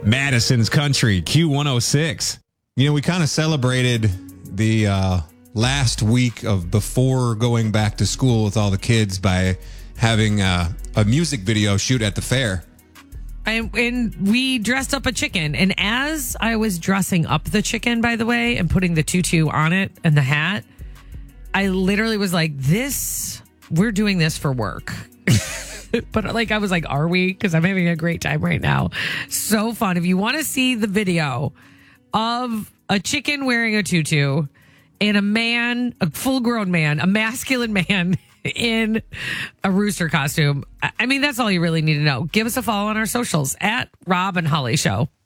Madison's Country, Q106. You know, we kind of celebrated the last week of before going back to school with all the kids by having a music video shoot at the fair. And we dressed up a chicken. And as I was dressing up the chicken, by the way, and putting the tutu on it and the hat, I literally was like, we're doing this for work. But I was like, are we? Because I'm having a great time right now. So fun. If you want to see the video of a chicken wearing a tutu and a man, a full grown man, a masculine man in a rooster costume, I mean, that's all you really need to know. Give us a follow on our socials at Rob and Holly Show.